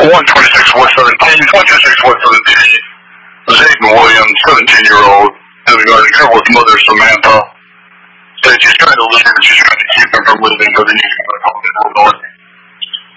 126 West 17, 126 West 17, Zayden Williams, 17-year-old, in regard to trouble with mother Samantha. Said she's trying to leave and she's trying to keep him from leaving because he needs to go to Illinois.